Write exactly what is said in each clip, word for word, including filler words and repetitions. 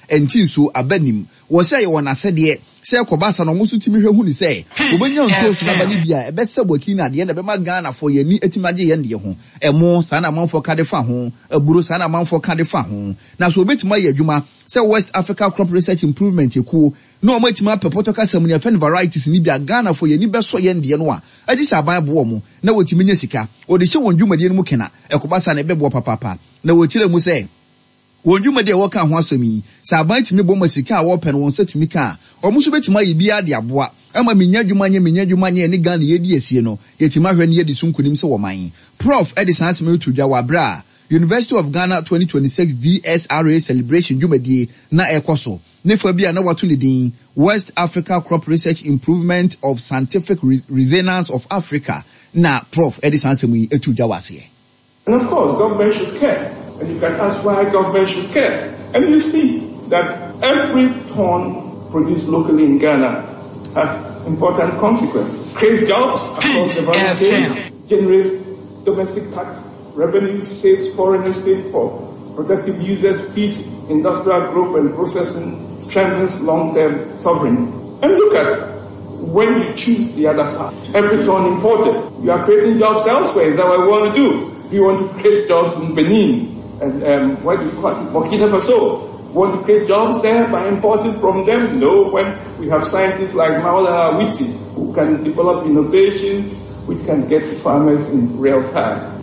enti so abanim wo say ye wona sede say kobasa no musu timi hwehu ni say obenya ntosu na bani bia ebese boki na de na be ma Ghana for yani etimaje ye ndie ho emo sa na manfo ka de fa ho aburo sa na manfo ka de fa ho na so obetima ye adwuma say West Africa Crop Research Improvement ekuo no obetima pepoto ka samuni afen varieties ni bia Ghana for yani beso ye ndie no a adi sa ban bo mo na wotimi nya sika odi hye won dwumade no mu kena ekobasa na bebo papa na wotire mu say wonjuma de woka ho asomi saban timi boma sika wo pen won satumi ka omuso betima ye bia de aboa ama menya dwuma nye menya dwuma nye ne Ghana ye di asie no yetima hwe ne ye di sunkunim se wo man Prof Edison Asme Tudwa Wabra University of Ghana twenty twenty-six D S R A celebration dwumadie na ekoso ne fa bia na wato ne din West Africa Crop Research Improvement of Scientific Re- Resonance of Africa na Prof Edison Asme Tudwa wase. And of course government should care. And you can ask why government should care. And you see that every ton produced locally in Ghana has important consequences. Creates jobs across the value chain, generates domestic tax revenue, saves foreign estate for productive users, feeds industrial growth and processing, strengthens long-term sovereignty. And look at when you choose the other path. Every ton imported, you are creating jobs elsewhere. Is that what we want to do? We want to create jobs in Benin. And um, what do you call it? Burkina Faso. Want to create jobs there by importing from them? No, when we have scientists like Maola Awiti who can develop innovations which can get to farmers in real time.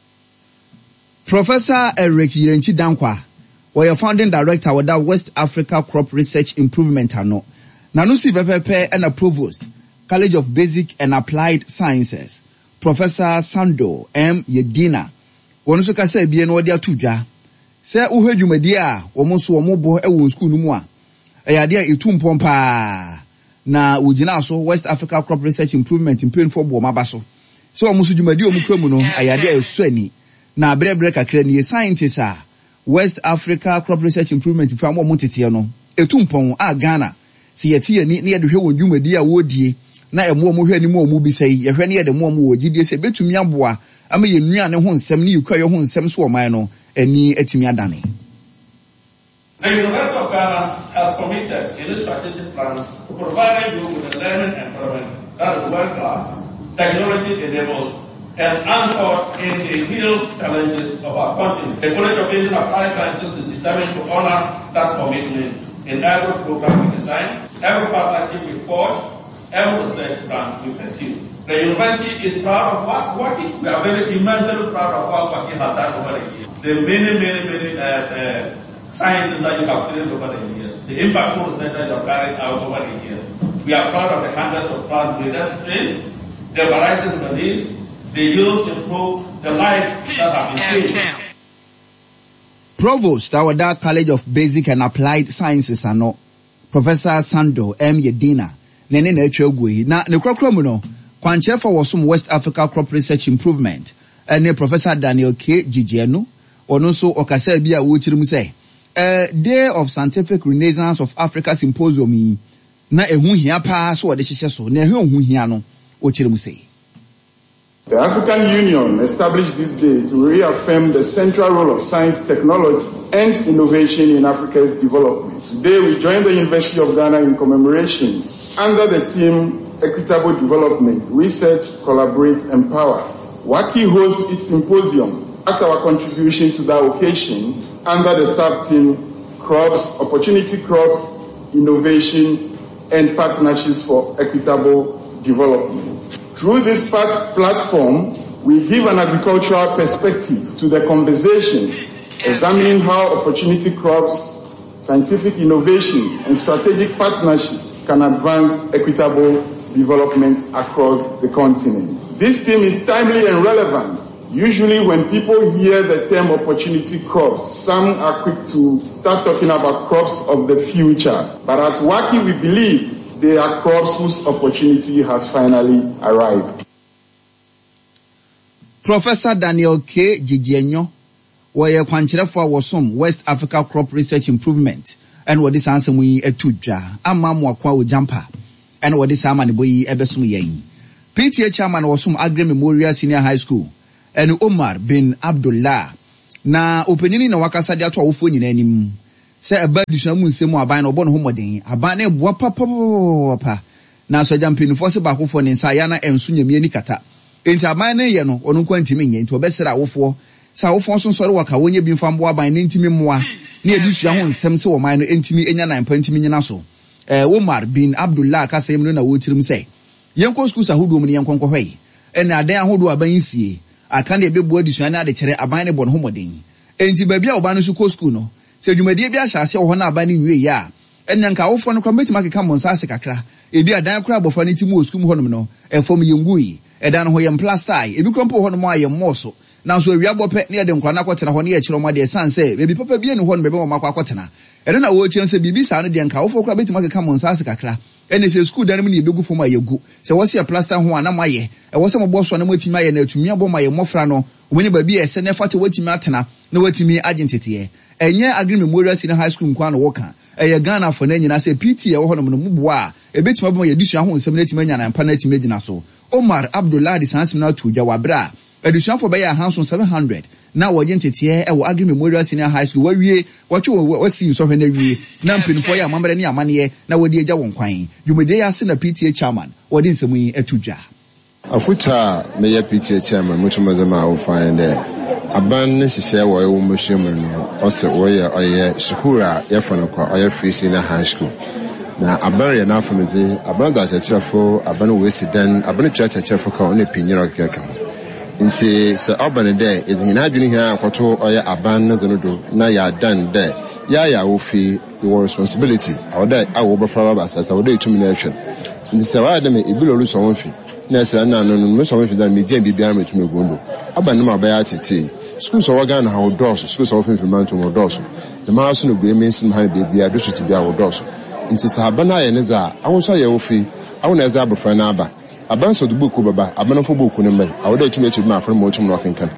Professor Eric Yirenchi Dankwa, we are founding director with the West Africa Crop Research Improvement ano. Nanusi Vepepe and a provost, College of Basic and Applied Sciences, Professor Sando M. Yedina. Wonu so ka say bie no de atudwa se wo hwadwumadi a wo mo so wo mo bo e wo school no mu a eyade a etumpom pa na wogina so West Africa Crop Research Improvement in for bo maba so se wo mo so dwumadi o mu kramu no eyade a esuani na brebre kakra ni scientists a West Africa Crop Research Improvement fa mo mo tete no etumpom a Ghana se yeti ani na ye de hwe wo dwumadi a wodie na emo mo hwe ni mo mu bi sei ye hwe ne ye de mo mo wogidie se betumi aboa ama ye nua ne ho nsem ne yekwa ye ho nsem so o man no ani atimi adane. The University of Ghana has committed in its strategic plan to provide you with a learning environment that is world class, technology enabled, and anchored in the real challenges of our continent. The College of Basic and Applied Sciences is determined to honor that commitment in every program we design, every partnership we forge, every research plan we pursue. The university is proud of what working. We are very immensely proud of what working has done over the years. The many, many, many uh, uh, sciences that you have trained over the years. The impactful research that you have carried out over the years. We are proud of the hundreds of plant breeders trained, the varieties released, the yields improved, the lives that have been saved. Provost, our College of Basic and Applied Sciences, ano Professor Sando M. Yedina, nene na etwagui na ne kwakwamu no. Kwanche for wasum West Africa Crop Research Improvement and Professor Daniel K. Gigiano ono so okasa bia wo chiri mu say eh Day of Scientific Renaissance of Africa Symposium na ehu hia pa so ode hihye so na ehu hia no o chiri mu say the African Union established this day to reaffirm the central role of science, technology and innovation in Africa's development. Today we join the University of Ghana in commemoration under the theme Equitable Development, Research, Collaborate, Empower. WACI hosts its symposium as our contribution to the occasion under the sub-theme Crops, Opportunity Crops, Innovation, and Partnerships for Equitable Development. Through this platform, we give an agricultural perspective to the conversation, examining how opportunity crops, scientific innovation, and strategic partnerships can advance equitable development across the continent. This theme is timely and relevant. Usually when people hear the term opportunity crops, some are quick to start talking about crops of the future. But at WACI we believe they are crops whose opportunity has finally arrived. Professor Daniel K. Gigiano, where Kwanchirefo wasom West Africa Crop Research Improvement, and what this answer we etudja, amamu akwa ujampa. And what this Amani boy ebesum yen. P T A chairman was from Agri Memorial Senior High School, and Omar bin Abdullah. Na openini na wakasa dia to awofo nyina anim. se aba disua mu nsemu aban no obo no homoden aban na boa papa papa na so jampini fo se ba kofo ne nsa ya na enso nyamie ni kata enti aban na ye no ono kwantimi nye enti obesera awofo sa awofo so sori waka wonye bi mfambo aban ne ntimi moa na edusua ho nsem se wo man no entimi enya nan pa ntimi nyina so eh Omar bin Abdullah kasem no na wotirim se yenko school sahudo mu ne yenkonko hwei ena adan ahodo aban yisie aka na ebebo adusua na ade kire aban ne bon homoden enti babia oban no su ko school no se dwumadie bi ahyase wo na aban ne nwie ya enya nka awofo no kwa metima keka monsa ase kakra ebi adan kura abofra ne timu school mu honom no efom yengui edan ho yem plastai ebi krompo honom ayem moso na so awia bope ne ede nkwa na kwotena ho ne ye kire mo de sanse ebi papa bi enu ho no bebe mo makwa kwotena ede na wo chien se bibi sa no de nka awofo kura betima keka monsa ase kakra ene se school dan mu ne ebegu fom ayegu se wo se plastai ho ana maye e wo se mo boso na matimi aye na atumi abo maye mofra no woni ba bi ese ne fate watimi atena na watimi agentete enye Agri Memorial Senior High School nkwa no woka eye Ghana for na nyina se P T e wo ho no no muboa e betima bo ye disua ho nsem na timi nya na mpa na timi gina so Omar Abdullah di sansim na tuja wabra edusua for be ya hanso seven hundred na wo agentete e wo Agri Memorial Senior High School wawie watwe wasi so hwe na wie na mpinfo ya mamre ne amane na wodi eja won kwan dwumede ya se na P T A chairman wodi nsemu yi atuja afuta me ya P T A chairman mutumazama wo find there aban ne hihye wo ewo mushim no ose wo ye oye sukura ye fano kwa oye free senior high school na aban ye na afamize aban da chechefo aban we sidan aban chechefo ka on epinyero keka nti se aban de ezina adwini ha akoto oye aban ne zenodo na ya dan de ya ya wo fi your responsibility awda awo be fara ba sasa wo de termination nti se wa de me ibilo lu so won fi na se na no no me so won fi da me je bibia me tumi gondo aban ne ma ba ya tete school so wagan how doors school so often man to doors the mass no be means in high baby ado to be our doors nti sahabana ye ne za awon so ye wo fi awon na za abofra na aba aban so de book baba aban fo book ne mai awoda tumi tumi ma from motum no kenkan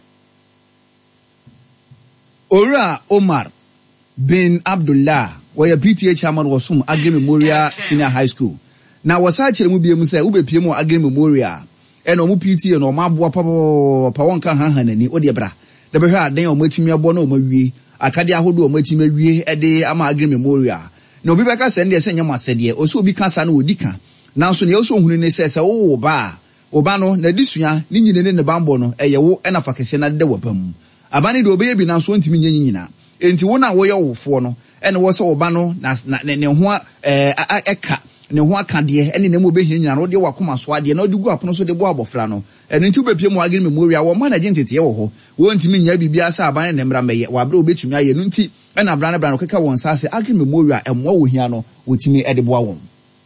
Ora Omar bin Abdullah where P T A chairman was from Agri Memorial Senior High School na wasa kire mu biem say ubepie mu Agri Memorial eno mu P T A no maboa papa pa won kan han hanani odi bra de be hwa adan o matimi abo na o mawie akade ahodo o matimi awie e de ama Agri Memorial na obi beka se ndie se nyam asede o so obi kan sa na odi kan nanso ne o so hunu ne se se wo ba oba no na disua ni nyine ne ne bambo no eye wo e na fakese na de wapam abane de obe bi nanso ntimi nyenyi nyina enti wo na wo ye wofo no ene wo se oba no na ne ho eh eka ne ho akade ene ne mo be hia nyina no de wakoma so ade na odigu apono so de bo abofra no ene nti obepie mu Agri Memorial wo ma na gentete wo ho wo ntimi nya bibia sa abane ne mra meye wa bra obetumi aye no nti ena bra ne bra no keka won sa se Agri Memorial emwa wo hia no wotimi ede bo awon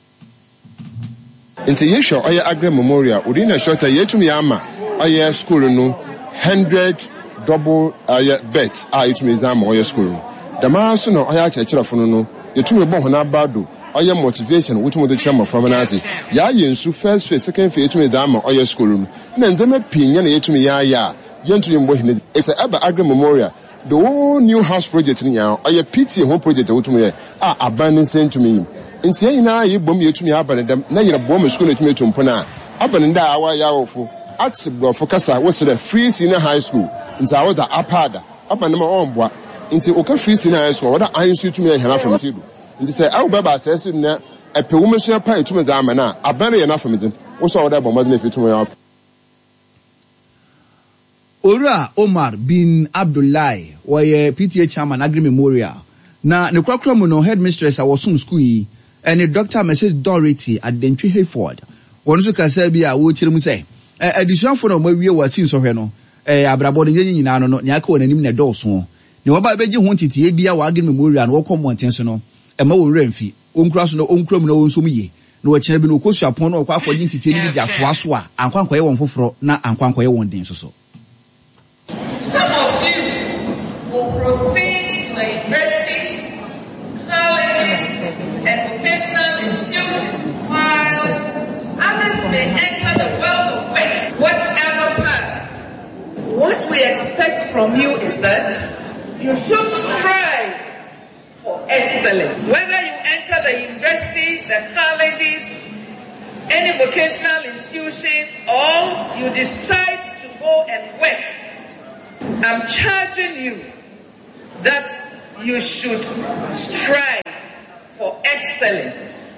nti yesho oye Agri Memorial odi na shota yetumi ama oye school no one hundred double uh, bet a yetumi zama oye school the man so no oye achechera fo no yetumi bo ho na bado oye motivation wotumi de chama from nazi ya yensu first phase second phase yetumi zama oye school no na ndema pinya na yetumi ya ya yentu yembo hine it's a aba Agri Memorial the whole new house project ni ya oye P T A home project wotumi ye a abandon sent to me nti yin na yi bom yetumi abane dem na yira bom school na yetumi tumpo na abane da awa ya wofo at brofo kasa wo se free senior high school nti awo da apada abane ma onboa nti o ka free senior high school wada ayin su yetumi ya hana from sidu nti say awo baba asese na epewum so pa yetumi da amana abane ya na from din wo so wada bom ma na yetumi ya Ora Omar bin Abdullah where P T A chairman Agri Memorial na ne kwakra mu no headmistress a wosum school yi ene Doctor Missus Dorothy Adentwi Hayford wonu so kasa bi a wo kyeremu say adisuafo no mawie wasi nsohwe no eh abrabo de nyenyi nyina no no ne aka wonanim ne dɔɔso ne woba beji ho titie bia wa Agri Memorial no wokɔ monten so no e ma wo remfi onkura so no onkura mu no wonsom ye no wɔkyerɛ bi no kosu apon no ɔkɔ afɔgye titie ni bia toa so a ankwankɔye won foforo na ankwankɔye won den so so. Some of you will proceed to the universities, colleges, and vocational institutions, while others may enter the world of work, whatever path. What we expect from you is that you should strive for excellence. Whether you enter the university, the colleges, any vocational institution, or you decide to go and work, I'm charging you that you should strive for excellence.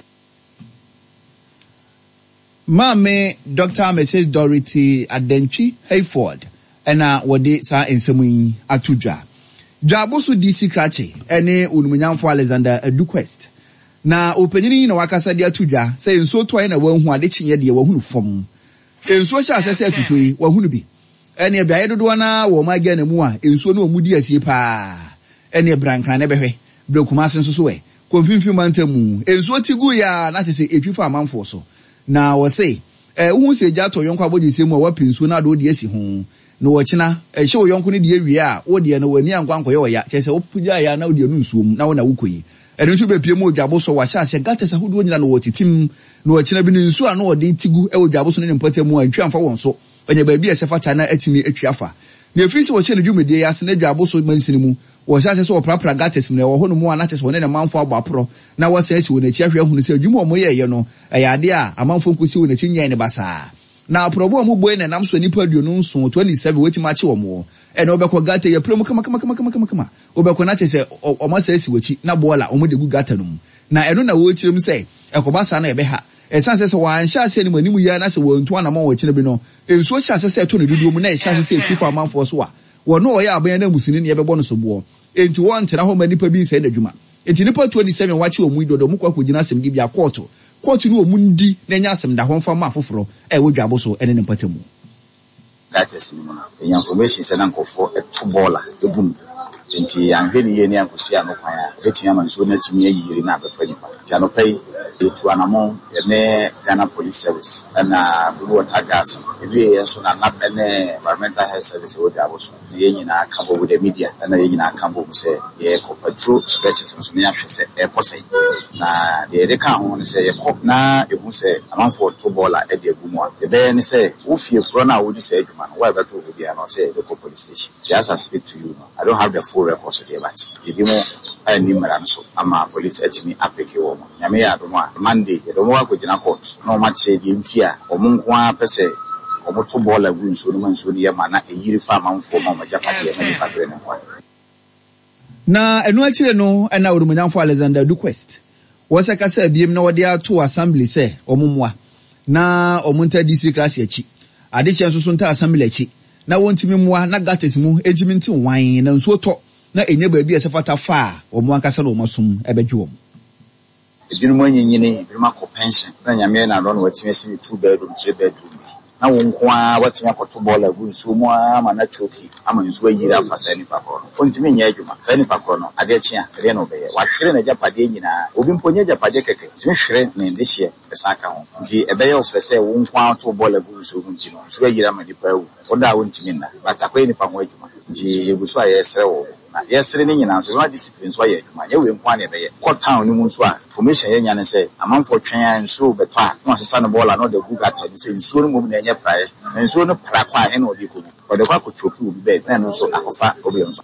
Mame Doctor Missus Dorothy Adenchi Hayford ena wode sa ensemu yi atudwa. Dwaboso D C Krache ene onumunyamfo Alexander Eduquest. Na opanyini na wakasa de atudwa say enso toy na wanhu ade chinye de wahunu fom. Enso sha asese atutoi wahunu bi. Ene biaye dodo na wo maga na mu a enso na omudi asie pa. Ene brankran na behwe. Blokuma senso so we. Konfimfi mantamu. Enso tigu ya na tese etwifa amanfo so. Na wo say eh wo se gya to yonko abodise mu a wapinsu na do de asi ho. No wachina eh hye wo yonko ne de awie a wo de na wani ankwanko ye wo ya. Kese wo puja ya na wo de nu nsuom na wo na wukoyi. Eno ntu be pie mu odwaboso wa hya se gata sa hodo nyina no wotitim no wachina bi ne nsu a no de tigu e odwaboso ne mpatamu a ntwa amfa won so. Onye ba bi ese fata na atimi atwiafa. Na efiri se wo che ne dwumede ya se ne dwaboso mansini mu. Wo hya se so prapra gates mu ne wo ho no mu anate so ne ne manfo abapro na wo se asi wo na chi ahwe hunu se adwuma o mo ye ye no ayade a amanfo nkosi wo na chi nyen ne basa. Na probo mu boy na nam so nipa aduonu nso twenty-seven wetima chi wo mo. E na obekọ gata ye premu kama kama kama kama kama. Obekọ na che se o ma se asi wachi na bola o mo de gu gata no mu. Na eno na wo chirem se ekobasa na ebe ha. Esanse se wan sha se ni manimu ya na se wo ntu ana ma wo chine bi no. Enso sha se se to ne dudu mu na sha se se tifa amanfo so a. Wo no oya aban na musini ne yebebo no so bo. Enti won tena ho manipa bi se na dwuma. Enti nipa twenty-seven wachi o mu idodo mu kwa kugina asem di bia court. Court no mu ndi na nya asem da ho mfa ma afoforo e wo dwaboso ene ne mpatamu. That is no. The information se na nkofo e to bola ebum. Enti anhweli ye ne ankosi ano kwan a etia man so na timi ayiri na abefa nipa. Ti ano pay etu anamo ne Ghana Police Service na blue water gas ebi ye so na na ne environmental health service wo dwaboso. Ye nyina aka bo with the media na ye nyina aka bo se ye ko patrol stretches so na ahwe se e posai na de de ka ho ne se ye ko na ehu se amanfo to bola e de agumu a de be ne se wo fie pro na wo di se adwuma no wa be to bi an say the police station. Just I speak to you now, I don't have the full records of the but if you I need my so ama police etimi apeke wo mo nyame ya do mo Monday do mo wa ko jina court no ma che di ntia o mo nko a pese o mo to bola gu nso no man so ne ma na eyiri fa amanfo ma ma japa de na nipa de ne kwa na enu akire no na orumanyamfo Alexander Eduquest wo se ka sa biem na wo de ato assembly se omumwa na omunta D C class achi ade che nso so nta assembly achi na wontimi mwa na gates mu ejimi nti wan na nso to na enye ba bi esefata fa omo ankasa na omasum ebedwe om edwunu manyinyini edwuma ko pension na nyame na ron watime si two bedroom three bedroom na wonko a watime akoto bola gu nso mu ama na choki ama nso ayira fa sa ni pakoro ontimi nya edwuma sa ni pakoro no ade chia re no be wa hwere na japade nyina obi mponye japade keke timi hwere na ndehie esaka ho nti ebe ye ofese wonko a to bola gu nso mu nti no nso ayira ma dipa wu oda wontimi na batakwa ni pa ho edwuma nti eguso a yesere wo yesere ni nyina so wa discipline so ye adwuma ye we nkwa ne be ye ko town ni mu nso a information ye nya ne se amanfo twen nso beto a no sesa no bola no de gu gata bi se nso no mu na enye prae nso no pra kwa he no de ko o de kwa ko choki obi be na no so akofa obi nso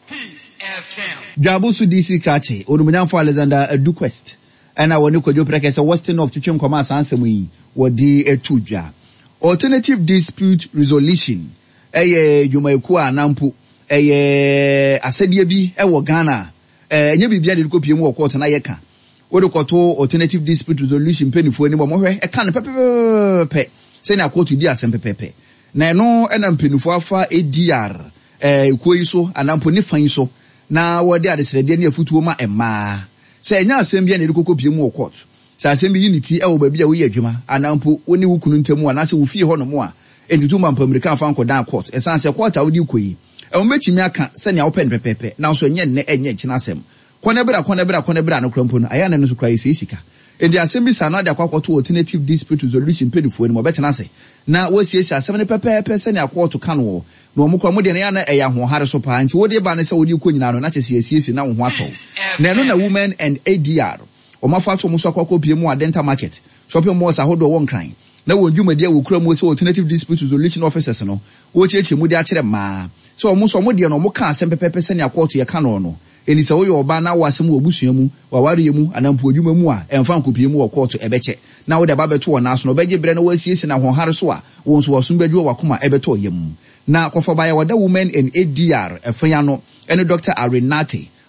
Dwaboso D C Krache orumanyamfo Alexander Eduquest ana woni kojo preke se Western of Twitwem koma sansemu yi wodi etudwa alternative dispute resolution eye dwumaiku anampo eye asedie bi e wo Ghana eh enye bibia de kopie mu wo court na yeka wo de koto alternative dispute resolution penifo ni bo mo hwe e kan pepepe se na court di asem pepepe na eno ena penifo afa A D R eh kuyi so anampo ni fan so na wo de adesrede ne afutuo ma emma se enya asem bia ne de kopie mu wo court se asem bi unity e wo ba bia wo yi adwuma anampo woni wo kunu ntamu ana se wo fie ho no mo a entutu ma American fan ko dan court esanse court a wo di koyi e wo betimi aka se ne open pepepe na so enye ne enye kina asem kona bra kona bra kona bra no krampo no aya na no so krai se sika endi asem bi sa na de akwakoto alternative dispute resolution penifo ni mo betena se na wasiesi asem ne pepepe se ne akwato kan wo no mo kwa mo de na ya na eya ho hare so pa nti wo de ba ne se wo di ko nyina no na chese asiesi na wo ho ato na no na women and A D R o mafato mo so akwakọ pie mu adenta market shopping malls ahodo won kran na won dwumade wo kura mu se alternative dispute resolution officers no wo cheche mu de a kire ma so o mo so mo de no mo ka asem pepepe se ne akwato ye kan no eni se wo yo oba na wasem wo busua mu wa ware mu anampo adwuma mu a emfa nkopie mu wo court ebeche na wo de ba beto na so no beje bre na wasiesi na ho hare so a wo so wo so badwo wakoma ebeto yem na kofo ba ya wada women and A D R efanya no ene Doctor Arenate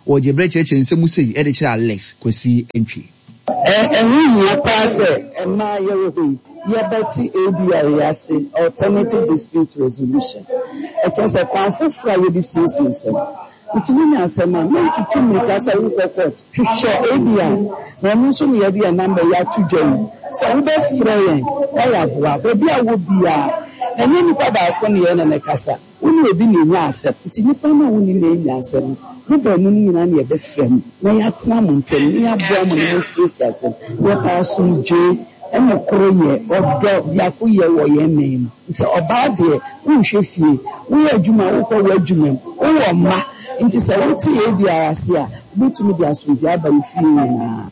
o jebre church nsemu sei e de kira Alex Kwesi Entwi eh eh hu pa se e ma yewe yabati A D R yase alternative dispute resolution it is a confufra ye bi sisi Itimi asema me tutumi kasa wo court hwehwe A D R na mo so me ya bi number ya tudwan se wo be frɛ yen ya boa obi a wo bia enye nipa ba ko ne ye na kasa woni obi ne nya asɛm nti nipa na woni ne nya asɛm no ba mu nyina ne ye be frɛ na ya tena mo mpem ne ya boa mo ne sisi asɛm ya pa sumje ene kroye odo yakuye wo ye nem nti oba de unhwe fie wo adwuma wo ko wo adwuma wo ma nti se wo ti e bia ase a bitumi dia so bia ba fie na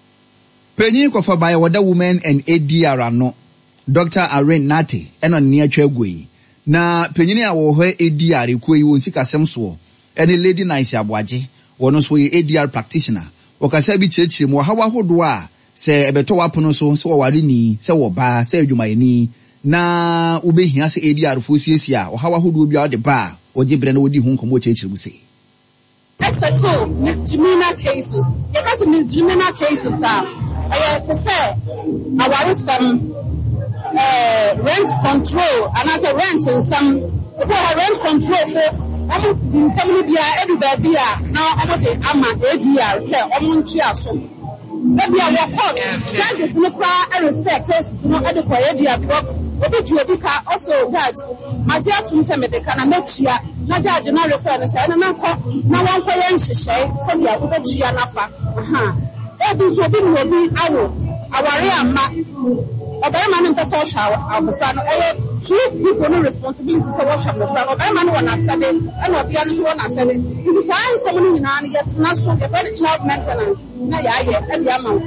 Penyin kofa by Wada Women and A D R no Doctor Aren Nate eno ne atwa agoi na penyin a wo ho A D R ekuyi won sikasem so ene Lady Nice Aboaje wono so ye A D R practitioner wakasa bi kirekire mu hawa hodo a se ebeto wapono so se waware ni se wo ba se adwumayeni na ubehia se A D R fo siesie a hawa hodo bi a de ba ogibre na wodi hu nkomo kirekire mu se settle misdemeanor cases because misdemeanor cases are uh, to say our some uh, rent control and as a rent and some rent control for um some be everybody now about the ama A D R say omuntu aso maybe our court judges no cry refer cases no e dey for A D R block obi tu obi ka also judge magia tum se me de kana metua na judge na refer no say na nko na wan ko yen hyehyɛ se bia wo betua na fa aha e bi so obi no obi awo aware ama obere man nta so hwa abofa no eh two people no responsibility so what hwa abofa obere man wona asade e na obia no so wona asade nti saa nsɛm no nyinaa no yɛ tena so yɛ very child maintenance na ya ye e bia ma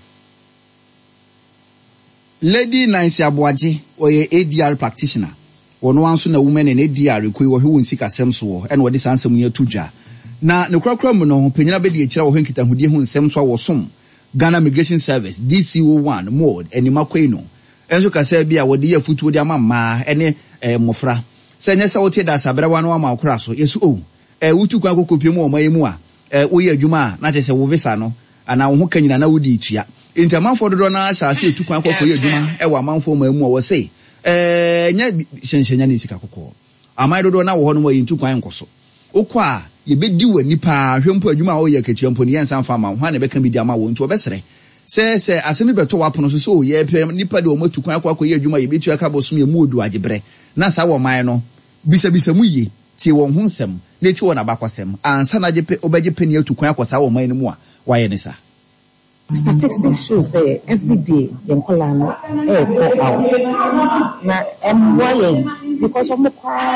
Lady Nice Aboaje oye A D R practitioner wono anso na women and A D R ekoi wo hwe sikasem so e na wode sansem ne atudwa na ne krakra mu no penyina be de ekira wo hwenkita hodie hu nsem so wosom Ghana Immigration Service D C O one mode enima kweno enso kasa bia wode ye futuo de amamma ene eh, mofra se nya se wote da sabrewa no ama akora so yesu o eh wutu kwa kokopie mu omaye mu a eh wo ye adwuma na chese wo visa no ana wo ho kanyina na wodi tua enti amanfo dodo na asase etu kwa kokopie adwuma e wa amanfo ma mu wo se eh nya hyenhyenya ne sika kokko amai dodo na wo ho no mo yintu kwan nkoso okwa ye bedi wani pa hwempo adwuma wo ye katua mpo ne yensa mfa ma ho na beka bi di ama wo nti obesere se se asemi beto wapono so so ye pe nipa de o matu kwan akwa ye adwuma ye betu aka bosom ye mu odu agebre na sa wo man no bisa bisa mu ye tie won ho nsem na ti won abakwasem ansa na jepe obeje pe ne atu kwan akwa sa wo man no mu a wa ye ne sa. Statistics show say every day them call no air go out na em because of the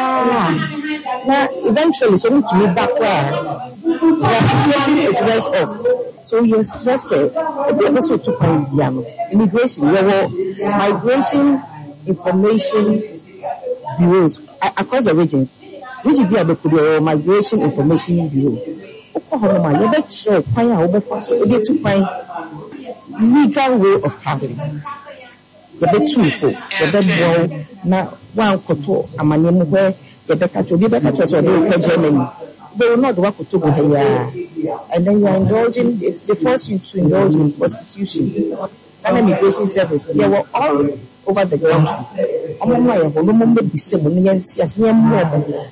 now eventually so need to move back where the situation is worse off. So yes, just say also to point piano immigration, there migration information bureaus across the regions. Which be able to do migration information bureau. Oklahoma, you bet sure fire over first to find legal way of traveling. You bet two for you bet boy na one koto amanemu where you bet catch you bet catch so they Germany. They will not work to go here. And then you are indulging they force you to indulge in prostitution. And immigration service, you were all over the country. Amama ya holomo be sebo ne yanti asem mo.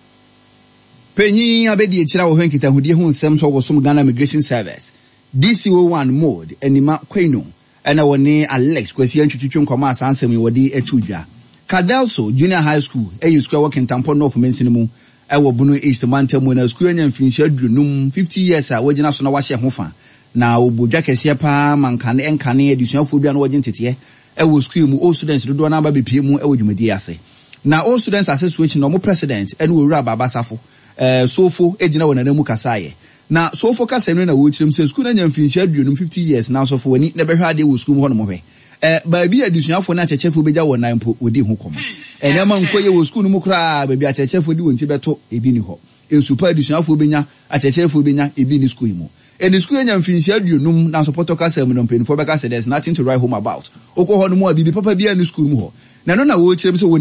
Penyin abedi ekira wo hwenkita hodie hu nsem so wo som Ghana Immigration Service D C O one mode enima kweno ena woni Alex Kwesi Entwitwitwe nkoma asansem yi wodi etudwa Kadelso Junior High School eyi school working tampo North Mensin mu ewo bunu East Mantam na school enya mfinshi adunum fifty years a wogina so na wahye hofa na obodwa kese pa mankane enkane edusuafo bia na wogin tete ewo school mu all students dodo na ba bepie mu ewo dwumadi ase na all students association no mo president ene wo wura baba safo eh sofo ejina wona namu kasaye na sofo kasa no na wo chirim se school na nya mfinshi adunum fifty years na sofo wani na behwa de wo school ho no mo hwe eh ba bi adusuafo na chechefo beja wona mpo odi ho komo ene ma nkoye wo school no mu kra ba bi achechefo di wonti beto ebi ni ho ensupa adusuafo benya achechefo benya ebi ni school mu eni school nya mfinshi adunum na support kasa mu no mpenfo be kasa there's nothing to write home about okwo ho no mu abibi papa bia ni school mu ho na no na wo chirim se wonim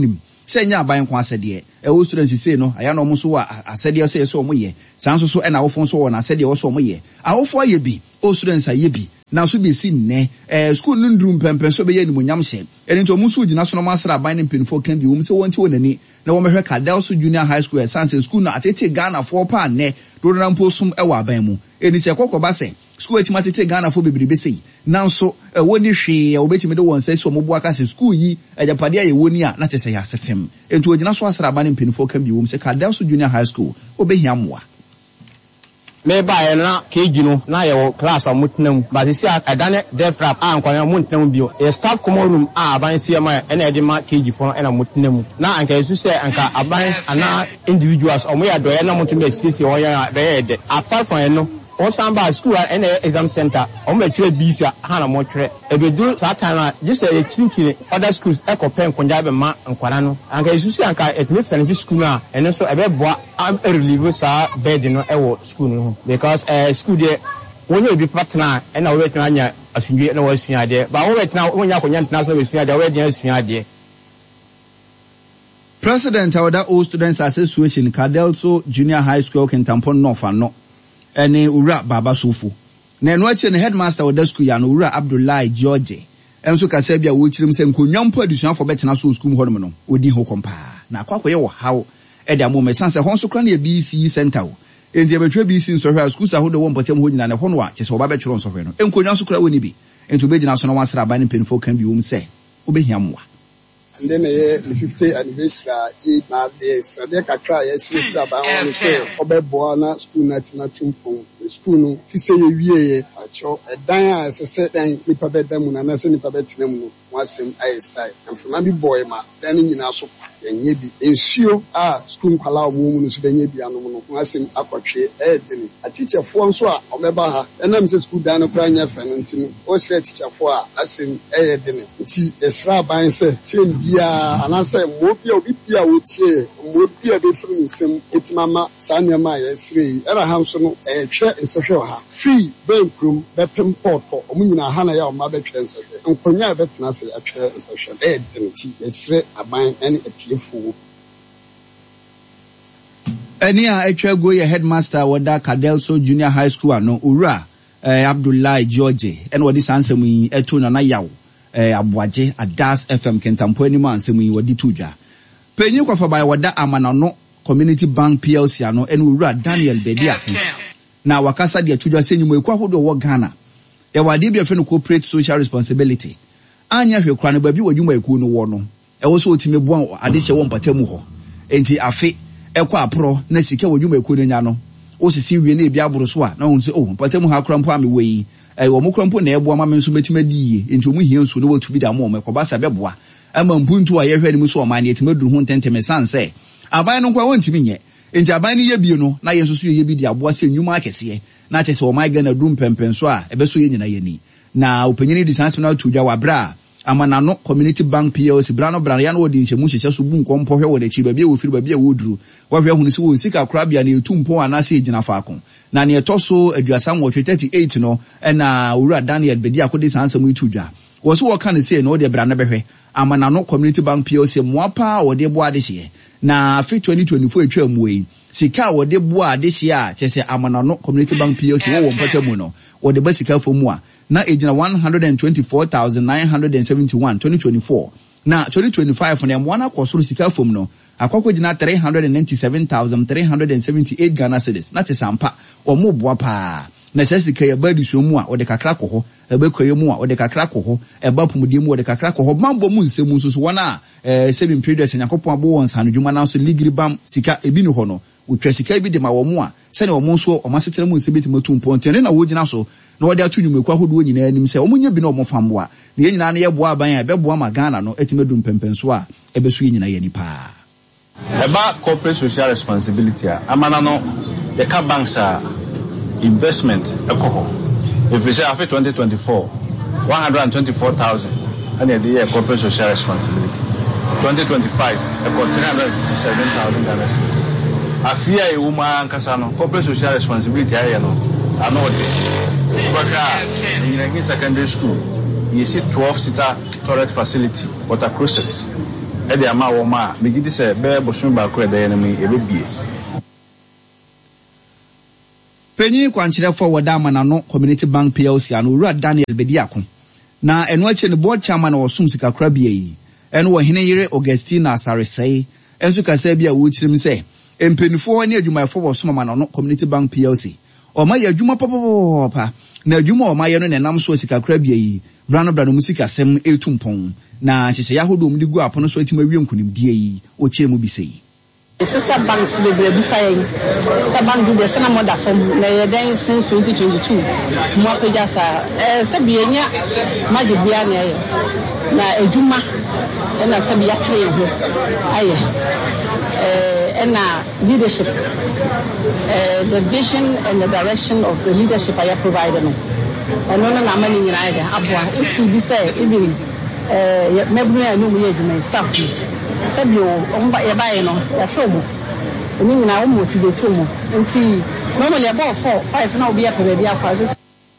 say nya aban kwa asede e wo students say no aya no mo so wa asede say so mo ye san so so e na wo fon so wo na asede wo so mo ye awofo ye bi o students aye bi na so be si ne eh school no ndrum pempen so be ye ni monyam hye eni to mo so gina so no masra aban ne pinfo kan bi wo se won ti wonani na wo mehwe Kadels Junior High School e sanse school na atete Ghana for pa ne do na mpo sum e wa aban mu eni se kokoba se school etima tete Ghana for bebribe sei nanso e woni hwe e obetimi de won se so mo bo aka se school yi ejapade aye woni a na tese ya setem enti ogina so asra aban ne pinfo kan bi wo se Kadels Junior High School obehia moa me ba na keji no na ye class amutenam ba se adane death rap an kwanya mutenam bio e staff common room a aban se ma e na e de ma keji fo e na mutenam na anka yesu se anka aban ana individuals o mo ya do ye na mutum be sisi o ya be ye de apart from no on samba school and exam center on be tire bi sia hana mo tire e be do that time just say chinkini other schools e ko pen konja be ma nkwara no anka yesu se anka et me finish school na eno so e be boa am relieve sa bed no e wo school no because uh, school there when you be partner and na we tena nya asunje na we sua de ba we tena wonya konya tena so we sua de we de sua de President of the Old Students Association Kadels Junior High School Kintampon North no ene ura baba sofu na eno ache ne headmaster of the school ya no ura Abdullahi George enso kasa bia wo chirim se nkonwampo adusuafo betena so school ho no odi ho kompa na akwakoye wo hawo e da mo mesanse ho so kra na B C center wo enti betwe B C nso hwa school sa ho de wo mpotem ho nyina ne ho no a chese oba betwero nso hwe no enkonwa so kra woni bi enti obegina so no wasra aban ne penfo kan bi wo mse obehia moa. And then the fiftieth anniversary, ye na this. So they can try. Yes, we try. But I want to say, Obe Boana school na tina chumpong. School no. Fi say ye ye. Acho. A daya as I said, then nipa bed demu na nase nipa bed tinemu. Wasem I style. And from my boy ma. Then you na so. Then ye bi. Ensure ah school kala omu no so then ye bi anomu no. Wasem akwatwe. Eh then a teacher for so a omeba ha. Then am say school dan no kra nya fa no ntinu. O say teacher for a asem eh then. Nti esra ban say change ya anase mobia obi bia wotie mobia be firi nsem etimama sanema ya sire era hamso no eh hwe nsehwe ha free bankrum be pimpoto omunyina ha na ya o ma be hwe nsehwe nkonya be tena se atwe nsehwe eh dinti esire aban ene etiefo eni a etwa go ye headmaster wada Kadels Junior High School ano ura eh Abdullahi George ene wodi sansem yi eto na na yawo eh Abuaje Adas F M Kentampo ani man semu yi wadi tuja penyi kwa fa bai wada Amanano Community Bank P L C ano ene wura Daniel Bedia na wakasa dia tuja senyumo ekwa hodo wo Ghana e wade bia fe no corporate social responsibility anya hwe kwa no ba bi wadwuma eku no wo no e wo so otime bua ade che wo mpatamu ho enti afi ekwa apro na sika wadwuma eku no nya no o sisi wie na ebi aboro so a na won se oh mpatamu ha krampo ame weyi eh wo mukrampo na ebo ama menso metima diye enti omu hie nso no watu bi da mo me koba sa beboa ama mpuntu a ye hwe ni mu so o ma ne etima duru ho ntenteme sanse aban no kwa wontimi nye enti aban ni ye bi no na ye nso so ye bi di aboa se nyuma akese na che se o mai gana dum pempen so a ebe so ye nyina ye ni na opanyini di sanse na tu dwa wabra Amanano Community Bank P L C brano brano ya no odi nchemu hyehyɛ so bu nkompo hwe wo de chi ba bia wo firi ba bia wo duru wo hwe hunu si wo nsika kra bia na etumpo anase egina faako na ne etoso aduasa mo thirty-eight no na owura Daniel Bedi akode sansam itudwa wo so wo ka ne sei no de brano behwe Amanano Community Bank P L C moapa wo de bo ade hye na fe twenty twenty-four etwa muwe sika wo de bo ade hye a kyese Amanano Community Bank P L C wo wo mpata mu no wo de ba sika fomu a na ejina one hundred twenty-four thousand nine hundred seventy-one twenty twenty-four na twenty twenty-five na mwana kwosoro sika fom no akwakwo jina three hundred ninety-seven thousand three hundred seventy-eight Ghana cedis na tesampa omo boa pa na sesika ya badi so mu a ode kakra ko ho ebekwaye mu a ode kakra ko ho eba pomudi mu ode kakra ko ho mambo mu nsemu nso so wana eh seven periods yakopon abo won sanu dwuma na so ligribam sika ebi no ho no utwa sika bi de ma wo mu a sene wo mu nso o masetere mu nsebeti matu mponten na wo jina so na wode atunu mekwa hodo nyina anim se omunye bi na omofambo a na nyina na ye boa aban a beboa ma Ghana no etimedum pempenso a ebesu nyina ye nipa eba corporate social responsibility Amanano the car banks are investment ekoho if we say after twenty twenty-four one hundred twenty-four thousand and the year corporate social responsibility twenty twenty-five about three hundred fifty-seven thousand dollars afia e woman kasa no corporate social responsibility aye no anode because in a secondary school you see twelve seater toilet facility water closets e dey ama wo ma me gidi say be bosun ba ko e dey na me e be bie Penny Kwanchirefo Wadama no Community Bank P L C and Ura Daniel Bediako. Na eno eche ne board chairman o sum sika krabie yi. Eno wo hene yire Augustina Saresei. Enso kase bia wo chirim se. Empenifo ne adwumayefo wo sum man no Community Bank P L C. O ma ye adwuma popopopa. Na adwuma o ma ye no ne nam so sika krabie yi. Brano brano musika sem etumpon. Na hyehyɛ yahodo mu digu apono so atima wie nkunimdie yi. O kyerɛ mu bi sei. Sister banks the Bisay, Saban do the Sanamoda from the since twenty twenty-two. Mwapejasa, Sabiania, Magibiania, na Ejuma, and a Sabia train. Aye, and a leadership, the vision and the direction of the leadership I provided. And no one among in either. Abwa, it should be said, even maybe I know we are staff. Sabio, omba yabaye no ya shomo eni nyina wo motivate mo nti normally about four five na obi akọ bia kwa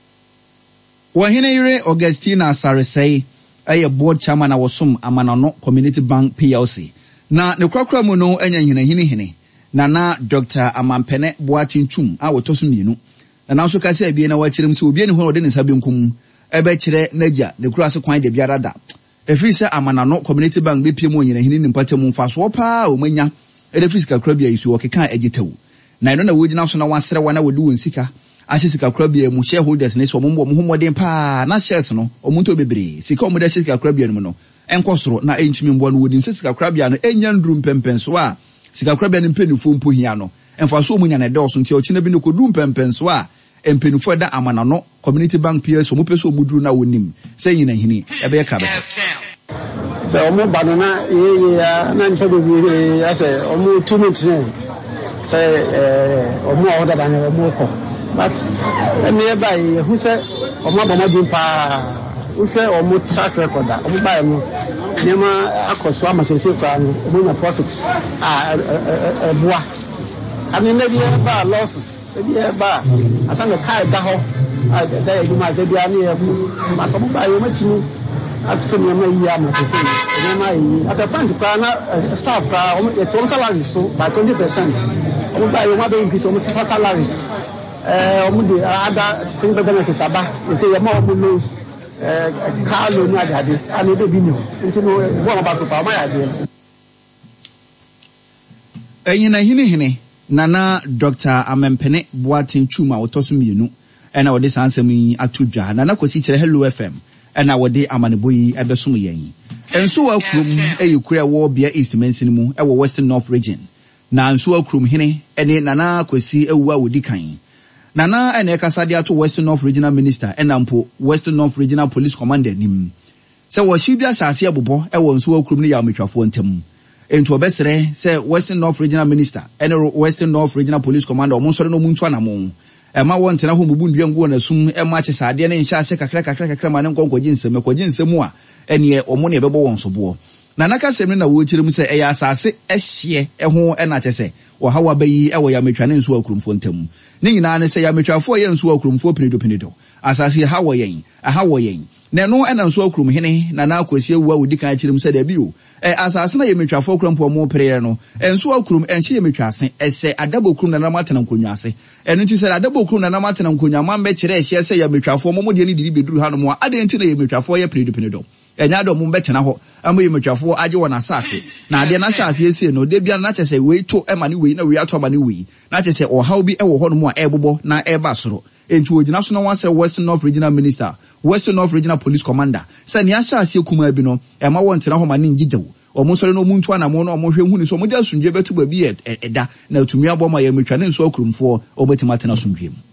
wo hene yire Augustina Saresei aye board chairman na wosom Amanano Community Bank P L C na ne kwakwa mu no anya hene hene hene na na Doctor Amampene Boatinchum a wotoso mienu na na so kase abie na wakyerem se obi ne ho ode ne sabe nkum ebe kyere nagia ne kura se kwan de biara da Efisa Amanano Community Bank B P M nyina hini ni mpate mu mfaso pa o manya edefisika krabia isu okeka agitewu na eno na wogina so na wasere wana wodi won sika ahye sika krabia mu shareholders ne so mombo mo homodin pa na shares no omunto bebre sika omuda sika krabia no no enkosoro na entimi mbo no wodi sika krabia no enya ndrum pempen so a sika krabia ne mpenufo mpo hia no emfaso omunya na de so nti okina bi no kodum pempen so a empenufo da Amanano Community Bank P L C omupeso omuduru na wonim se nyina hini ebe ka be so omo banana ye ya na nfa do bi ya say omo two months say eh omo order than omo ko but me ba ye hu say omo abamodin pa u fe omo track record omo ba mo nema akoso amasese kwa no omo na profits ah boa ami me bi ba losses bi ba asan the car da ho da you ma dey ani e ma to ba yo matinu after me ma yi amasese e ma yi at the point kwa na staff fra omo e to salaries so by twenty percent omo ba yo ma be increase omo salaries eh omo dey other thing benefits aba e say ma omo lose eh car loan ni agade ani dey bi ni nti no bo ba so pa ma ya dey enyina hine hine Nana Doctor Amampene Boatinchum a wotoso mienu ena wode sansem yi atudwa nana kosi kire Hello F M ena wode amanebo yi ebesom yen enso wa krum eyekura wo bia East Mensin mu e wo Western North region na enso wa krum hene ene nana kosi ewu a wodi kan nana ena ekasade ato Western North Regional Minister ena mpo Western North Regional Police Commander nim se wo hibia sase abobo e wo enso wa krum ne ya metwafo ntem ento obesere say Western North Regional Minister and Western North Regional Police Commander omunsore no muntu anamo e ma won tena ho mubu ndua ngu na sum e ma kyesade ne nhya ase kakra kakra kakra ma ne nkonkogi nsem ekogi nsem a ene omo ne bebo won sobo na naka sem na wo kyerem say e ya asase ehye e ho e na kyese wo hawa bayi e wo ya metwa ne nso akurumfo ntam ne nyina ne say ya metwafo ye nso akurumfo pinido pinido asase hawo yen hawo yen na no ena nso akurum hene na na akwasi ewu a wodi kan kyerem say da bi o e asase na ye metwafo akurampo mo preye no enso akurum enhye ye metwase ese adabo akurum na na matena nkonwa ase eno nti say adabo akurum na na matena nkonwa ma mbe kyere ehye say ya metwafo mo modie ni didi beduru ha no mo ade nti na ye metwafo ye pinido pinido enya do mo betena ho amo ye metwafo age wona asase na ade na asase ese no de bia na kyese we to e ma ne we na we ato ma ne we na kyese o haw bi e wo ho no mo a ebobo na e ba soro enti ogina so na wan say Western North Regional Minister Western North Regional Police Commander say ni asase kuma bi no e ma won tena ho ma ne ngidewo omo sore no muntu anamo no omo hwe hu ni so mo de asundwe betu ba bi eda na atumi aboma ya metwa ne nso akurumfo obetima tena asundwe mu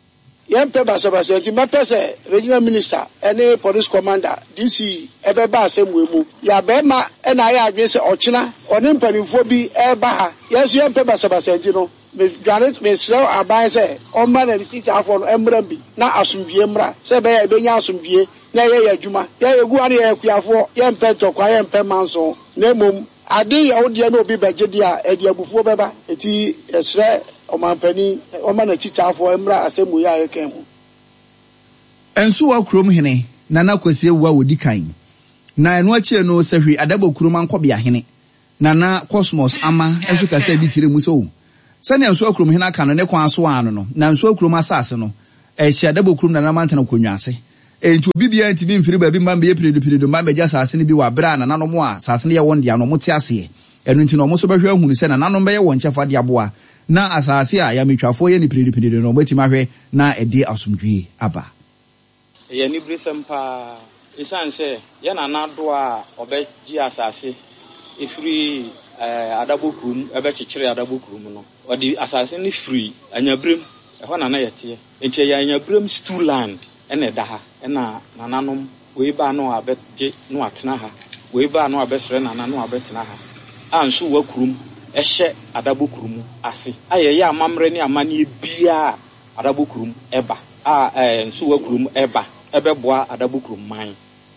yempe basabasa ti mapese regional minister ene police commander D C ebe ba asemwe mu ya be ma ena ya adwe se ochina oni mpanifo bi e ba ha yesu yempe basabasa ji no me dwane me srew aban se o ma na receipt afọ no emra bi na asumdie mra se be ya be nya asumdie na ye ya adwuma ye egu ani ye kuafo yempe tokwa yempe manso na mom ade ya odie na obi beje dia e dia bufuo beba eti esre omampani omana chichafo emra asemu ya yekemu enso wa krom hene nana kwase ewu a wodi kan na eno achi no sahwi adabo kuruma nkobia hene na na Cosmos ama enso kasa bi tire mu so sane enso akurum hene aka no ne kwan so ano no na enso akurum asase no ehia adabo kurum na na mantana konwase enti obi bia enti bi mfiri ba bi mba be period period mba be ja asase ne bi wa bra na nanom a asase ne ye won dia no mo te ase eno enti no mo so behwe ahunu se na nanom be ye won chefa de aboa na asase a ya metwafo ye ni period period no mo ti mahwe na ede asomdwe aba ye ni brisempa isanse ye na nado a obeji asase ifiri eh adabokurum ebe chichire adabokurum no odi asase ni free anyabrem ehọ na na yete enche ya anyabrem stew land ene da ha ena nananom we ba no abeje no atena ha we ba no abesre nana no abetena ha anso wakurum ehye adabokurum ase aye ya amamre ni amane bia adabokurum eba a eh nso wakurum eba ebeboa adabokurum man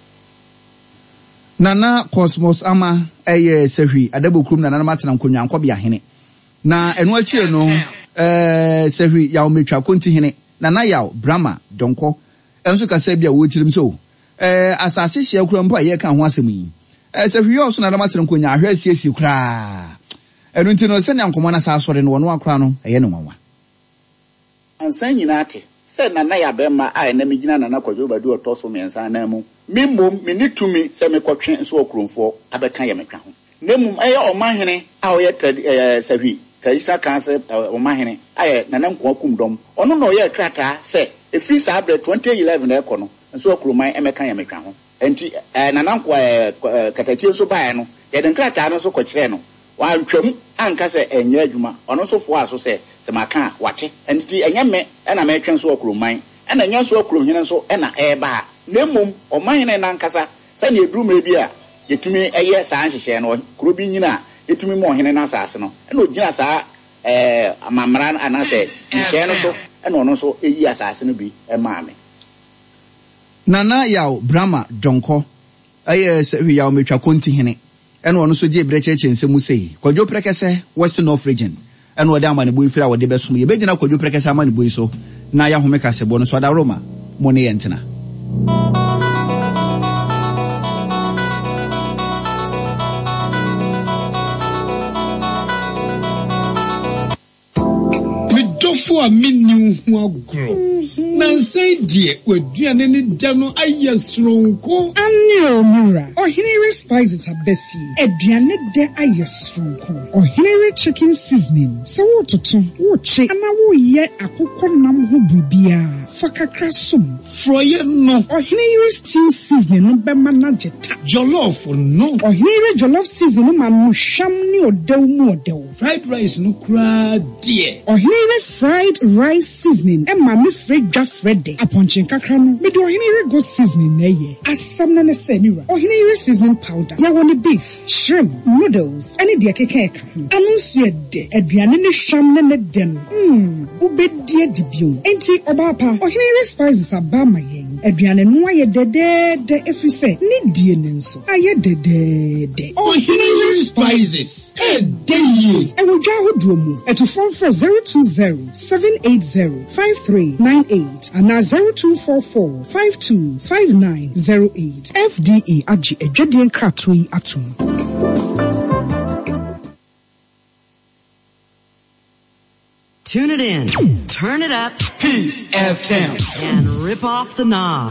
Nana Cosmos ama eye sehwi adabokrum na nana matena nkonwa nkobia hene na eno achi no eh sehwi yawo metwa konti hene nana yawo Brahma donko enso kasa bia wo tirim so eh asase hia kura mpa ye ka ho asem yi eh sehwi yo so na nana matena nkonwa ahwe asiesie kura eno ntino se na nkomo na sa asore no wono akra no eye no nwanwa ansan nyina ate se nana ya bema a na migina nana kwadwo badu otoso mensa na mu mimom mini tumi se me kwatwe so okromfo abeka ye metwa ho nemum eye omahene a oye sahwi kaisa kanse omahene aye nana nko akum dom ono no ye krata se efiri sa abre twenty eleven na ekono so okroman emeka ye metwa ho enti nana nko katachie so bae no ye den krata no so kwakire no wa ntwam anka se enye adwuma ono so fo aso se se maka wache enti enyame na metwen so okroman ena nya so okrom hene so ena eba nemum omahene na nkasa se ne edurumre bi a yetumi eye saa nhyehyɛ no kuro bi nyina yetumi mo hene na asase no ena ogina saa eh amamra anase nhyehyɛ no so ena ono so eyi asase no bi emaame Nana yawo Brahma donko aye sehwi yawo metwa konti hene ena ono so die brecheche nsemu sei kwadwo prekese West North region ena wode amane boy fira wode besom ye begina kwadwo prekese amane boy so na ya home kasebo no so da Roma mo ne yentena Midofo a minni hu agro na say die waduane ne da no ayesronko anne omura ohinere spices abefi aduane de ayesronko ohinere chicken seasoning so wototo wo che ana wo ye akokọ nam ho bibia fakakra som froye no ohinere stew seasoning no be manageta jollof no ohinere jollof seasoning ma no hwam ni odew mu odew fried rice no kra die ohinere fried rice seasoning e ma me fredwa frede aponchin kakra no me do ohinere go seasoning na ye asam na na semira ohinere seasoning powder ya woni beef shrimp noodles any de keke eka anu so de aduane ne hwam na ne de no mm ubedi adibio enti obapa ohinere spices abama yen aduane no aye dede de efise ni die ne nso aye dede de ohinere spices e de ye e wo dwa hodo mu eto phone for zero two zero seven eight zero five three nine eight and zero two four four five two five nine zero eight. F D A agi edwedien kratoi atum. Tune it in, turn it up, Peace F M, and rip off the knob.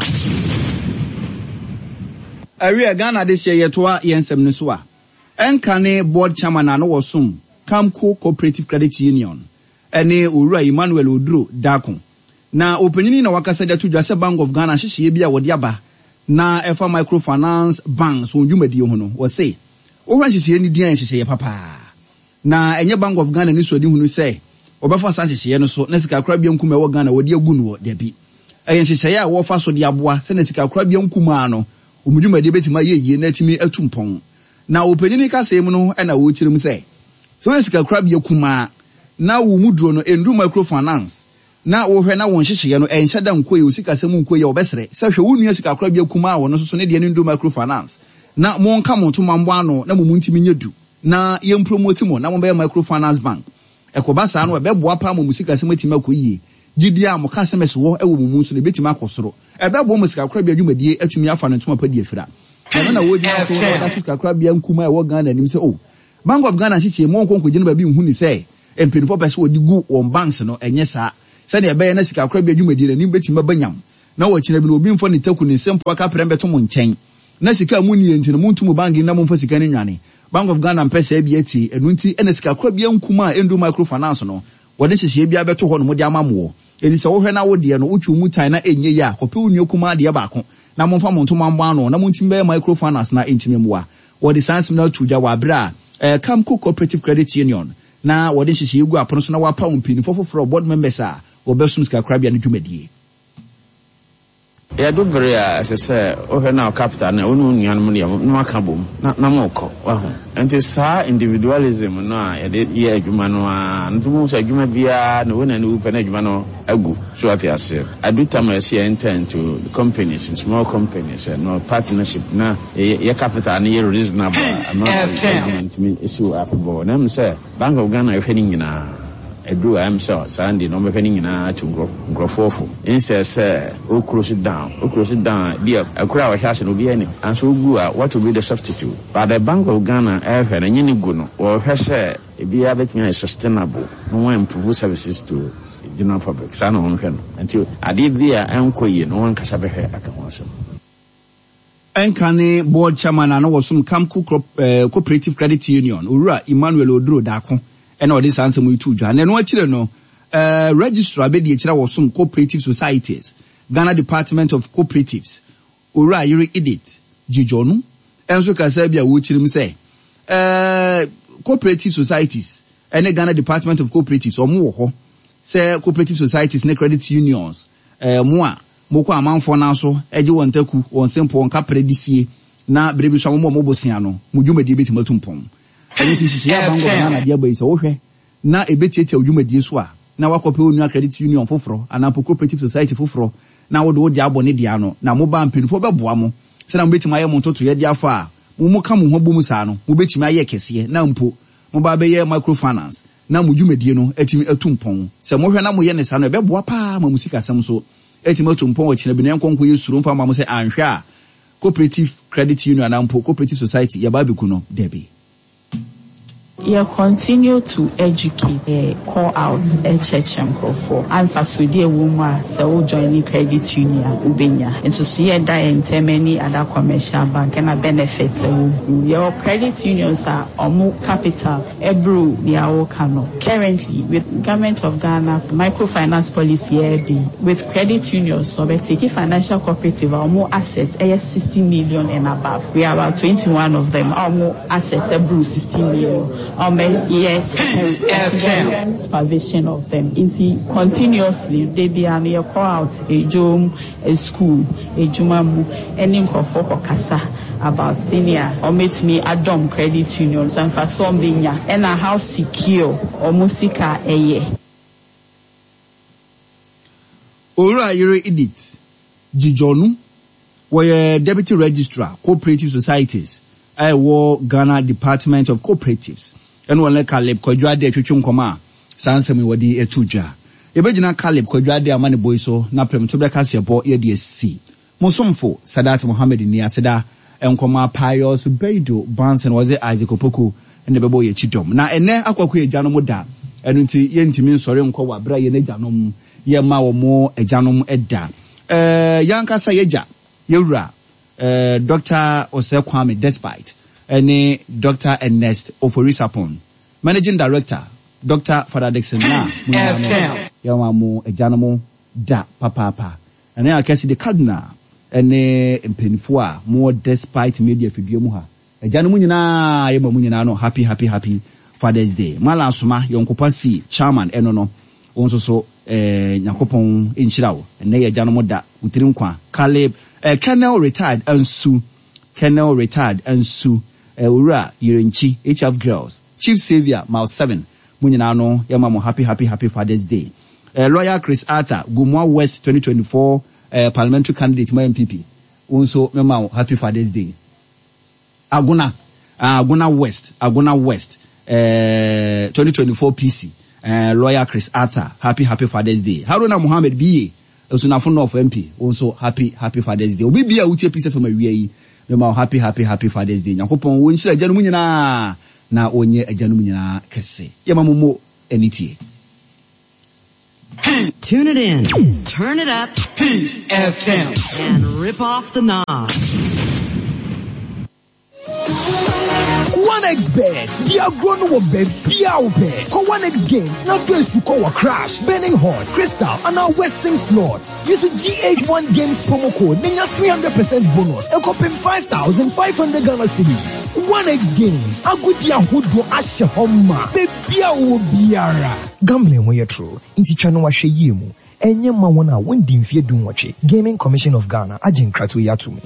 Area Ghana this year yetoa yensem ne so a enkane board chairman na no wosum Camco Cooperative Credit Union ene Owura Emmanuel Oduro Dakon na opanyini na wakasa da tudwa se Bank of Ghana hyehye bia wode aba na efa microfinance bank so ndwumadi ho no wo se wo hwa hyehye ni dian hyehye papa na enye Bank of Ghana ni so di hunu se obefa sa hyehye no so na sika kra bia nkum e wo Ghana wode agu no de bi eye hyehye a wo fa so de aboa se na sika kra bia nkum ano omudwumadi betima yeye na timi atumpon na opanyini ka se mu no e na wo kyerem se so sika kra bia kuma na wo muduro no endu microfinance na wo hwe na won hyehye no enhyɛ da nkoye osika sɛm nkoye obɛsere sɛ hwɛ wo nua sika kra bia kuma wo no so so ne de ne ndu microfinance na mo nka mo to mambo ano na mo muntimi nyedu na ye promote mo na mo be microfinance bank ekoba saa no ɛbɛboa pa mo musika sɛm atima koyie gidia mo ka sɛm ɛso wo ɛwɔ mo mu so ne betima akosoro ɛbɛboa mo sika kra bia dwumadie atumi afa no ntoma pa die fira na na wo di na so na sika kra bia nkuma e wo Ghana nim say oh Bank of Ghana chiche mo nkonko gine ba bi hu ni say empinifo pese wo di gu on banks no enye saa se na ebe na sika kra bia dwumadi na nim betima banyam na wo kina bi no obi mfo ni taku ni sempo ka prem beto mo nchen na sika mu ni enti no muntu mo bank na mo mfa sika ni nwane Bank of Ghana mpese bia ti enu nti ena sika kra bia nkuma endu microfinance no wo de hihye bia beto ho no mo de amamo eni se wo hwe na wo de no utwu mu tan na enye ya kope unu okuma de ba ko na mo mfa mo nto mambo ano na mo ntimbe microfinance na entime muwa wo de sans na tuja wa bra eh Camco Cooperative Credit Union na wo de hihye egu apono so na wa pa umpini fofoforo board members a wo besum sika kra bia no dwumadie ya do brea se se o he na capital na onu nuan mu ne no aka bom na na mo ko wa ho enti sa individualism no a ya de ye adwuma no a ntumu sa adwuma bia na wona ne upa na adwuma no agu so ati ase adu time se intend to companies small companies no partnership na ye capital na ye reasonable not me issue afabo na me say Bank of Ghana hwe ni nyina edu am so Sunday no me hwe ni nyina to grow grow fofo instead say o close it down o close it down dia akura wa hase no bi ani and so gu a what will be the substitute but the Bank of Ghana eh hwe na nyini gu no o hwe say e bia betimi sustainable no one improve services to general public sana on hwe no until ade bia enkoye no one kasa behwe aka ho asem Enkane board chairman na no some Camco uh, Cooperative Credit Union Ura Emmanuel Odro Dako and all this answer mu tu dwa na no akire no uh, registrar be de akira wo some cooperative societies Ghana Department of Cooperatives Ura Yuri Edit Jijonu enso ka sa bia wo chirim say uh, cooperative societies and Ghana Department of Cooperatives omo wo ho say cooperative societies ne credit unions uh, mo a moko amanfo na so eje won taku won sempo won kapre disie na brebi so mo mo bosia no mudwumadi betima tumpom eni tisi ya bango na dia bai so hwe na ebetiete udwumadi so a na wakope onu credit union foforo ana cooperative society foforo na wo do dia abone dia no na mo ba mpinfo beboa mo se na mo betima ye mo ntoto ye dia fa a mo mo ka mo ho bomu sa no mo betima ye kese na mpo mo ba be ye microfinance na mudwumadi no atimi atumpom se mo hwe na mo ye ne sa no beboa pa ma musika sam so etimato mpon wa chine binen konko yesuru mfa ma mo se anhwe a cooperative credit union and cooperative society ya babiku no debi You continue to educate, uh, call out a church and call for. And for today, woman, so joining credit union, Ubenya. And so see that and many other commercial bank and a benefit. Your credit unions are Omu Capital, Ebru, Niao Kano. Currently, with Government of Ghana microfinance policy, with credit unions, so we take financial cooperative, Omu assets, A S sixty million and above. We are about twenty-one of them, Omu assets, Ebru sixty million. Um, yes, supervision of them. Inti continuously they be an year call out a jom, a school, a jumamu, any for kasa about senior or meet me Adam credit unions and for some being and a house secure or musika a year. Ora yere edit Jijonu were deputy registrar cooperative societies. I wore Ghana Department of Cooperatives. And one like Caleb Kodwade twetwe nkoma sansemi wodi etuja. Ebegina Caleb Kodwade amane boy so na prem to beka sebo ye D S C. Mosomfo Sadat Mohammed ni aseda enkoma Pius Beido Bansen was Isaac Opoku and the bebo ye chidom. Na ene akwaku ejanom da. Enu nti ye ntimi nsore nkọ wa bra ye na ejanom ye ma wo mo ejanom eda. Eh yanka sa yeja yewura Uh, Doctor Ose Kwame Despite and Doctor Ernest Oforisapon, Managing Director Doctor Father Dixon na Yamamu Ejanamo da papa and then I can see the Cardinal and Mpenfua more Despite media fidiomuha Ejanamu nyina yemamu nyina no happy happy happy Father's Day Mala Suma Yonkopasi Chairman enono onso so eh Nyakopon inchirawo and ne Ejanamo da utirim kwa Caleb Uh, Colonel retired and Sue. Colonel retired and Sue. Ura Yirinchi, H F Girls. Chief Savior, Mile seven. Muninano, Yamamo, happy, happy, happy Father's Day. Uh, Lawyer Chris Arthur, Gumwa West twenty twenty-four uh, parliamentary candidate, my M P P. Also, Memo, happy Father's Day. Aguna, uh, Aguna West, Aguna West, uh, twenty twenty-four P C. Uh, Lawyer Chris Arthur, happy, happy Father's Day. Haruna Mohammed B A. Also na phone of M P also happy happy Father's Day. Obi bia utie piece from awie me ma happy happy happy Father's Day nyakopon wo nhyira agya no nyina na onye agya no nyina kese ye ma momo enitie. Tune it in, turn it up, Peace F M, and rip off the knob. one X bet, the agrono will bet, Piao bet. Call one X games, now place to call a crash, Burning Hot, Crystal, and our Western slots. Use the G H one games promo code, then your three hundred percent bonus, and copy five thousand five hundred Ghana cedis. one X games, a good year who do Asha Homa, Piao Biara. Gambling when you're true, inti chano wa she yimu. Enye ma wana wendi mfie dunwache. Gaming Commission of Ghana, ajin kratu yatumu.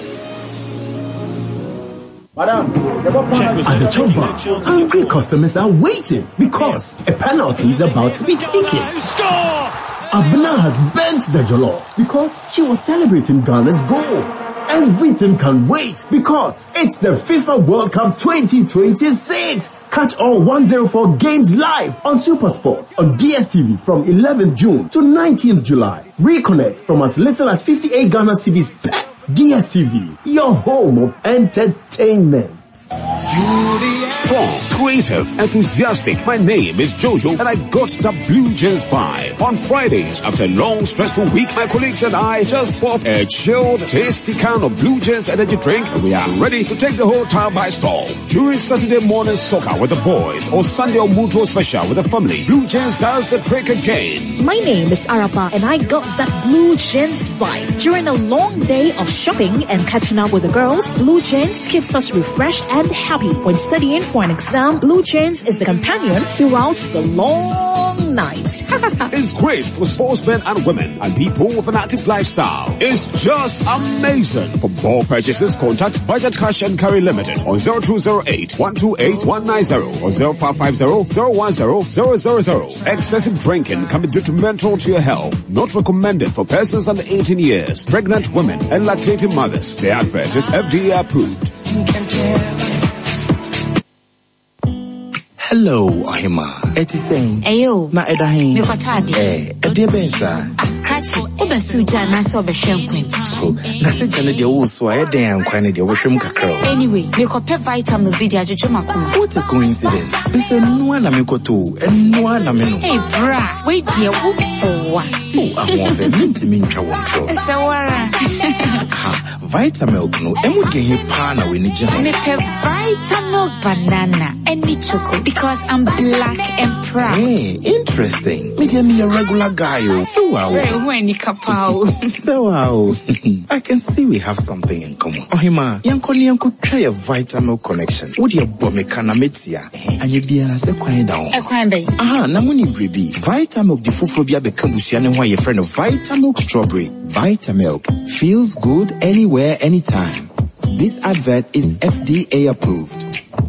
Madam, at the top bar, hungry customers are waiting because a penalty is about to be taken. Abna has bent the jollof because she was celebrating Ghana's goal. Everything can wait because it's the FIFA World Cup twenty twenty-six. Catch all one oh four games live on SuperSport on D S T V from eleventh June to nineteenth July. Reconnect from as little as fifty-eight Ghana cedis per. D S T V, your home of entertainment. Strong, creative, enthusiastic. My name is Jojo and I got the Blue Jeans vibe. On Fridays, after a long, stressful week, my colleagues and I just pop a chilled, tasty can of Blue Jeans energy drink and we are ready to take the whole town by storm. During Saturday morning soccer with the boys or Sunday or Mutual special with the family, Blue Jeans does the trick again. My name is Arapa and I got that Blue Jeans vibe. During a long day of shopping and catching up with the girls, Blue Jeans keeps us refreshed and happy. When studying for an exam, Blue Jeans is the companion throughout the long night. It's great for sportsmen and women and people with an active lifestyle. It's just amazing. For more purchases, contact Budget Cash and Carry Limited on zero two zero eight, one two eight, one nine zero or zero five five zero, zero one zero, zero zero zero. Excessive drinking can be detrimental to your health. Not recommended for persons under eighteen years, pregnant women and lactating mothers. The advert is F D A approved. Hello, Ahima. Eti saying. Ayo. Na edahin. Me kwatade. Eh, edi bensa. Kachi, obesuja na so behwemkwen. So, na se jane de wo so ayeden ankwan de wo hwem kakra. Anyway, me kope vitamin bi de ajojo makoma. What a coincidence. Biso no na me koto, eno na me no. Hey bra, wait there wo owa. Oh, ahon fe minti mi ntwa won tro. Sawara. Ha, Vitamilk no, emu ge he pa na we ni je ho. Me pe Vitamilk banana and choco because I'm black and proud. Hey, interesting. Me dey me a regular guy oh. So wow. When you kapao. So wow. I can see we have something in common. Ohima, yanko ni yanko try a Vitamilk connection. Wo dey bo me kana metia. Anye bia se kwan down. E kwan be. Aha, na muni brebi. Vitamilk di foforo bia be kambusua ne ho ye friend of Vitamilk strawberry. Vitamilk feels good anywhere anytime. This advert is F D A approved.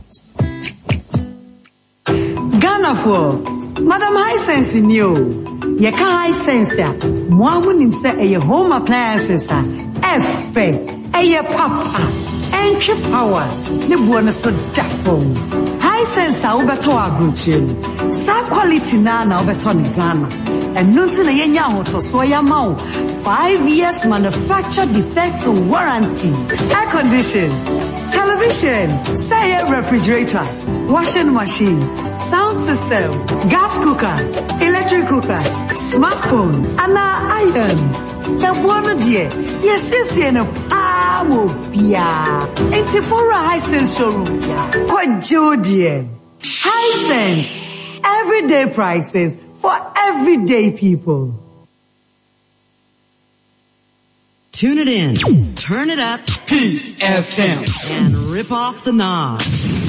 Ghana for Madam Hisense in you. Ye ka Hisense ya. Mwamu nimse eye home appliances a. Efe. Eye papa. Entry power. Ne buwana so dafo. Hisense a ubeto agruchi. Sa quality na na ubeto ni Ghana. And nunti na yenya hoto so ya mau. Five years manufacture defect warranty. Air condition. Television, say refrigerator, washing machine, sound system, gas cooker, electric cooker, smartphone, and iron. The one dear, yes, sister, and a power, yeah. And Sephora Hisense showroom, yeah. Quite Jodian. Hisense, everyday prices for everyday people. Tune it in, turn it up, Peace F M, and rip off the knob.